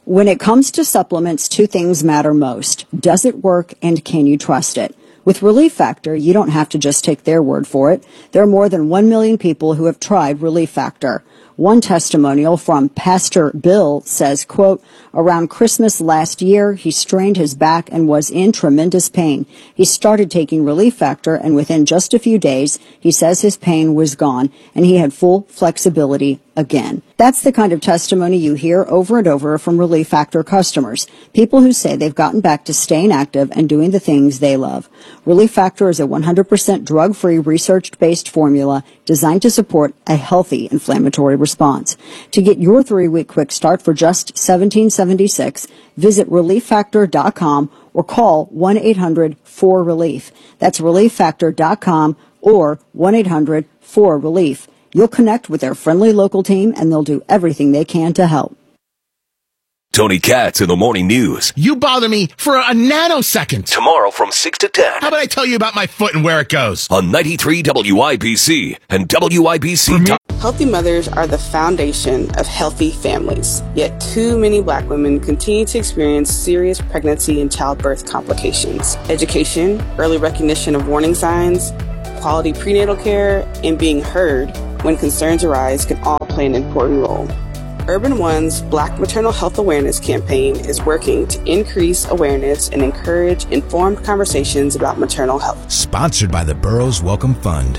When it comes to supplements, two things matter most. Does it work and can you trust it? With Relief Factor, you don't have to just take their word for it. There are more than 1 million people who have tried Relief Factor. One testimonial from Pastor Bill says, quote, around Christmas last year, he strained his back and was in tremendous pain. He started taking Relief Factor, and within just a few days, he says his pain was gone, and he had full flexibility again. That's the kind of testimony you hear over and over from Relief Factor customers, people who say they've gotten back to staying active and doing the things they love. Relief Factor is a 100% drug-free, research-based formula designed to support a healthy inflammatory response. To get your 3-week quick start for just $17.76, visit ReliefFactor.com or call 1-800-4RELIEF. That's ReliefFactor.com or 1-800-4RELIEF. You'll connect with their friendly local team, and they'll do everything they can to help. Tony Katz in the Morning News. You bother me for a nanosecond. Tomorrow from 6 to 10. How about I tell you about my foot and where it goes? On 93 WIBC and WIBC. Healthy mothers are the foundation of healthy families. Yet too many Black women continue to experience serious pregnancy and childbirth complications. Education, early recognition of warning signs, quality prenatal care, and being heard when concerns arise can all play an important role. Urban One's Black Maternal Health Awareness campaign is working to increase awareness and encourage informed conversations about maternal health. Sponsored by the Burroughs Welcome Fund.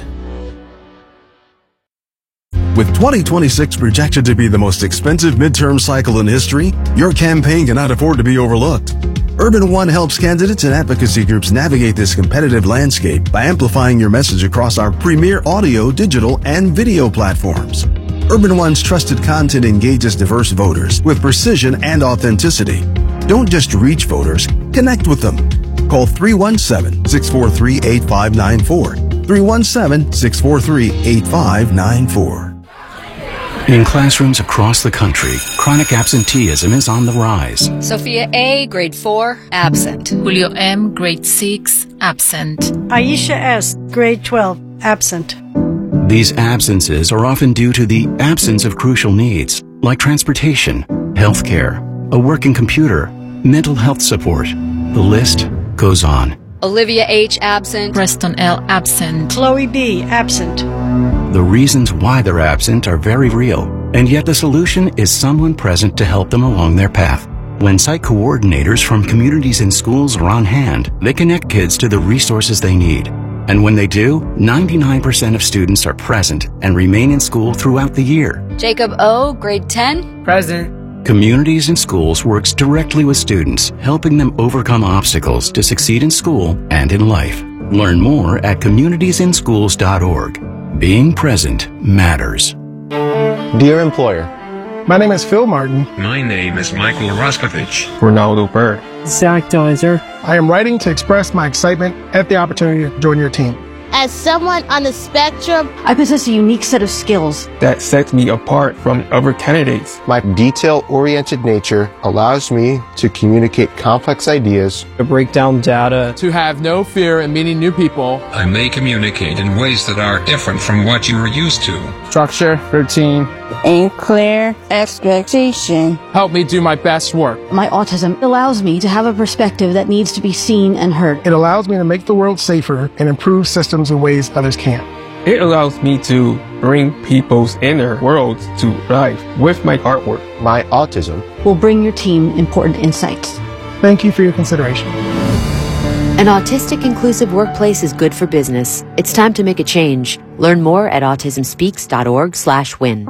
With 2026 projected to be the most expensive midterm cycle in history, your campaign cannot afford to be overlooked. Urban One helps candidates and advocacy groups navigate this competitive landscape by amplifying your message across our premier audio, digital, and video platforms. Urban One's trusted content engages diverse voters with precision and authenticity. Don't just reach voters, connect with them. Call 317-643-8594. 317-643-8594. In classrooms across the country, chronic absenteeism is on the rise. Sophia A., grade 4, absent. Julio M., grade 6, absent. Aisha S., grade 12, absent. These absences are often due to the absence of crucial needs, like transportation, healthcare, a working computer, mental health support. The list goes on. Olivia H., absent. Preston L., absent. Chloe B., absent. The reasons why they're absent are very real, and yet the solution is someone present to help them along their path. When site coordinators from communities and schools are on hand, they connect kids to the resources they need. And when they do, 99% of students are present and remain in school throughout the year. Jacob O., grade 10. Present. Communities and Schools works directly with students, helping them overcome obstacles to succeed in school and in life. Learn more at communitiesinschools.org. Being present matters. Dear employer, my name is Phil Martin. My name is Michael Roskovich. Ronaldo Bird. Zach Deiser. I am writing to express my excitement at the opportunity to join your team. As someone on the spectrum, I possess a unique set of skills that sets me apart from other candidates. My detail-oriented nature allows me to communicate complex ideas, to break down data, to have no fear in meeting new people. I may communicate in ways that are different from what you are used to. Structure, routine, and clear expectation help me do my best work. My autism allows me to have a perspective that needs to be seen and heard. It allows me to make the world safer and improve systems in ways others can't. It allows me to bring people's inner worlds to life with my artwork. My autism will bring your team important insights. Thank you for your consideration. An autistic inclusive workplace is good for business. It's time to make a change. Learn more at autismspeaks.org/win.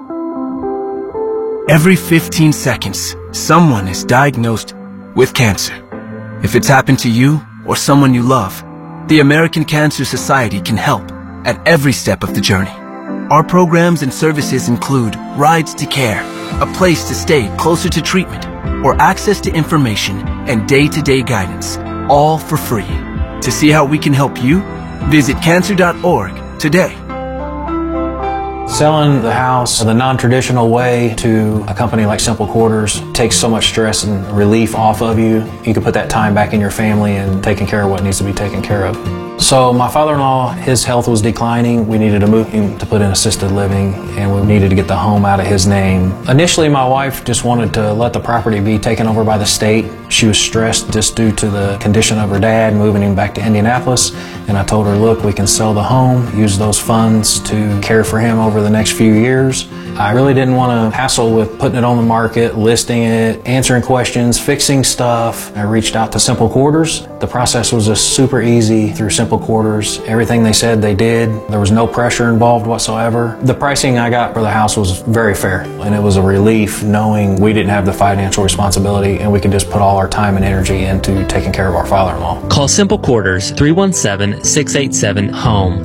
Every 15 seconds, someone is diagnosed with cancer. If it's happened to you or someone you love, the American Cancer Society can help at every step of the journey. Our programs and services include rides to care, a place to stay closer to treatment, or access to information and day-to-day guidance, all for free. To see how we can help you, visit cancer.org today. Selling the house the non-traditional way to a company like Simple Quarters takes so much stress and relief off of you. You can put that time back in your family and taking care of what needs to be taken care of. So my father-in-law, his health was declining. We needed to move him to put in assisted living, and we needed to get the home out of his name. Initially, my wife just wanted to let the property be taken over by the state. She was stressed just due to the condition of her dad, moving him back to Indianapolis. And I told her, look, we can sell the home, use those funds to care for him over the next few years. I really didn't want to hassle with putting it on the market, listing it, answering questions, fixing stuff. I reached out to Simple Quarters. The process was just super easy through Simple Quarters. Everything they said they did. There was no pressure involved whatsoever. The pricing I got for the house was very fair, and it was a relief knowing we didn't have the financial responsibility and we could just put all our time and energy into taking care of our father-in-law. Call Simple Quarters 317-687-HOME,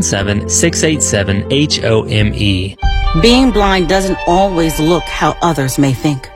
317-687-HOME. Being blind doesn't always look how others may think.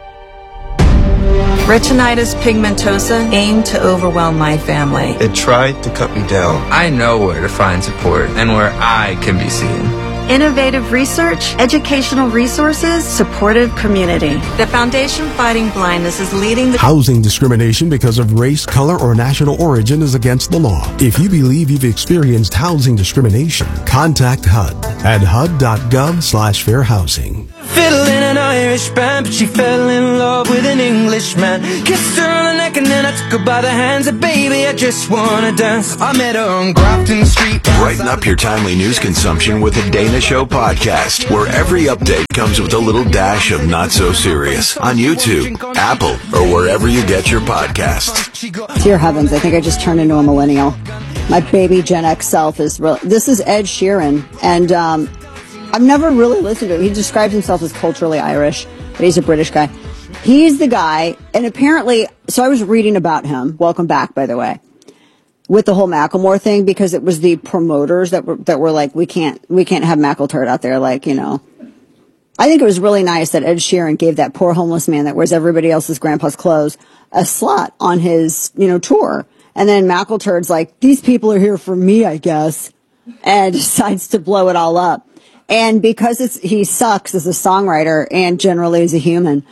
Retinitis pigmentosa aimed to overwhelm my family. It tried to cut me down. I know where to find support and where I can be seen. Innovative research, educational resources, supportive community. The Foundation Fighting Blindness is leading the... Housing discrimination because of race, color, or national origin is against the law. If you believe you've experienced housing discrimination, contact HUD at hud.gov/fair housing. Fiddle in an Irish band, but she fell in love with an Englishman. Kissed her on the neck and then I took her by the hands. And baby, I just wanna dance. I met her on Grafton Street. Brighten up your timely news consumption with the Dana Show podcast, where every update comes with a little dash of not so serious on YouTube, Apple, or wherever you get your podcasts. Dear heavens, I think I just turned into a millennial. My baby Gen X self is real. This is Ed Sheeran, and I've never really listened to him. He describes himself as culturally Irish, but he's a British guy. He's the guy, and apparently, so I was reading about him. Welcome back, by the way, with the whole Macklemore thing, because it was the promoters that were like, we can't have Mackleturd out there, like, you know. I think it was really nice that Ed Sheeran gave that poor homeless man that wears everybody else's grandpa's clothes a slot on his, tour. And then Mackleturd's like, these people are here for me, I guess, and decides to blow it all up. And because he sucks as a songwriter and generally as a human,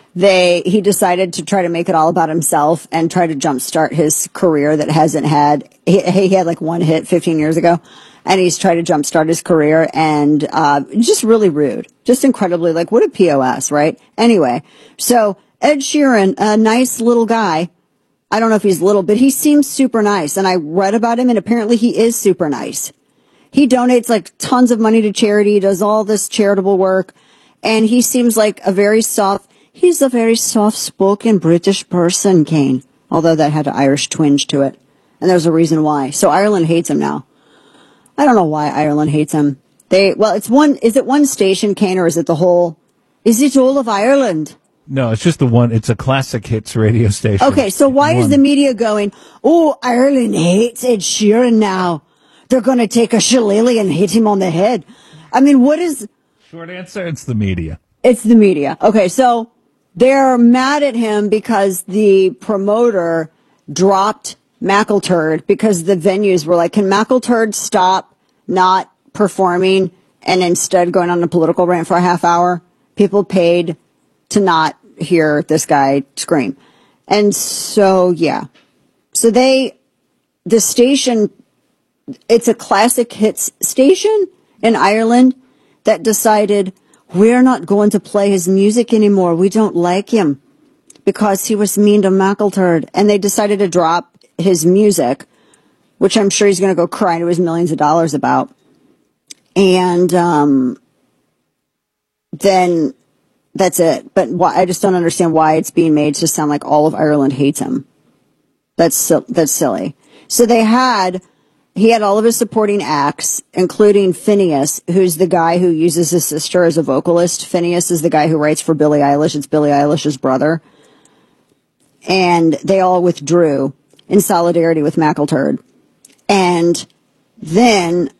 he decided to try to make it all about himself and try to jumpstart his career that hasn't had. He had like one hit 15 years ago, and he's tried to jumpstart his career, and just really rude, just incredibly like, what a POS, right? Anyway, so Ed Sheeran, a nice little guy. I don't know if he's little, but he seems super nice, and I read about him, and apparently he is super nice. He donates like tons of money to charity, does all this charitable work, and he seems like he's a very soft-spoken British person, Kane, although that had an Irish twinge to it, and there's a reason why. So Ireland hates him now. I don't know why Ireland hates him. Is it one station, Kane, or is it all of Ireland? No, it's just the one. It's a classic hits radio station. Okay, so why is the media going, oh, Ireland hates Ed Sheeran now? They're going to take a shillelagh and hit him on the head. I mean, what is... Short answer, it's the media. It's the media. Okay, so they're mad at him because the promoter dropped Mackleturd because the venues were like, can Mackleturd stop not performing and instead going on a political rant for a half hour? People paid to not hear this guy scream. And so, yeah. So the station... It's a classic hits station in Ireland that decided we're not going to play his music anymore. We don't like him because he was mean to Mackleturd. And they decided to drop his music, which I'm sure he's going to go cry into his millions of dollars about. And then that's it. But I just don't understand why it's being made to sound like all of Ireland hates him. That's silly. So he had all of his supporting acts, including Phineas, who's the guy who uses his sister as a vocalist. Phineas is the guy who writes for Billie Eilish. It's Billie Eilish's brother. And they all withdrew in solidarity with Mackleturd. And then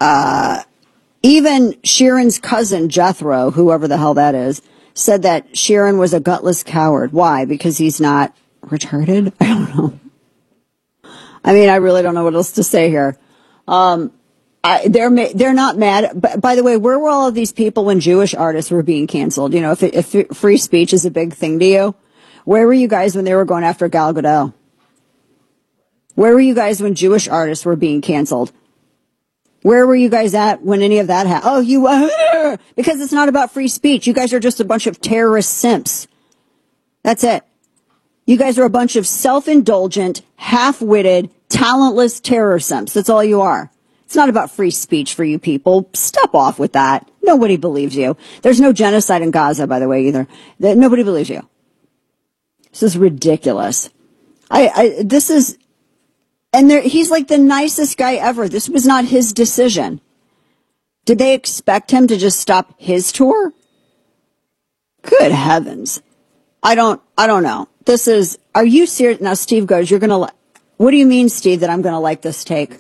even Sheeran's cousin, Jethro, whoever the hell that is, said that Sheeran was a gutless coward. Why? Because he's not retarded? I don't know. I mean, I really don't know what else to say here. They're not mad. But by the way, where were all of these people when Jewish artists were being canceled? You know, if free speech is a big thing to you, where were you guys when they were going after Gal Gadot? Where were you guys when Jewish artists were being canceled? Where were you guys at when any of that happened? Oh, because it's not about free speech. You guys are just a bunch of terrorist simps. That's it. You guys are a bunch of self-indulgent, half-witted, talentless terror simps. That's all you are. It's not about free speech for you people. Step off with that. Nobody believes you. There's no genocide in Gaza, by the way, either. Nobody believes you. This is ridiculous. He's like the nicest guy ever. This was not his decision. Did they expect him to just stop his tour? Good heavens. I don't know. Are you serious? Now, Steve goes, what do you mean, Steve, that I'm going to like this take?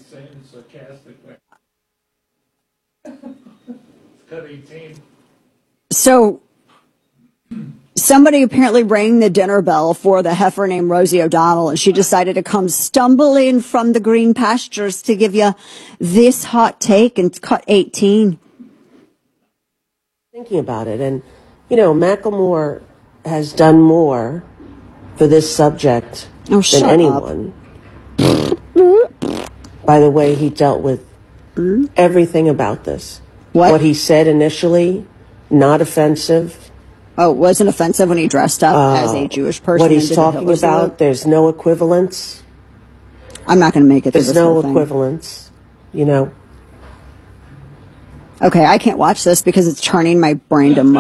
So, somebody apparently rang the dinner bell for the heifer named Rosie O'Donnell, and she decided to come stumbling from the green pastures to give you this hot take and cut 18. Thinking about it, and, Macklemore has done more for this subject than anyone. By the way, he dealt with everything about this. What he said initially, not offensive. Oh, it wasn't offensive when he dressed up as a Jewish person? What he's talking about, there's no equivalence. I'm not going to make it through this whole thing. There's no equivalence, Okay, I can't watch this because it's turning my brain to mush.